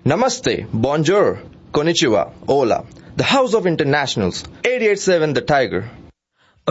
Namaste, bonjour, konnichiwa, hola. The House of Internationals, 887 The Tiger.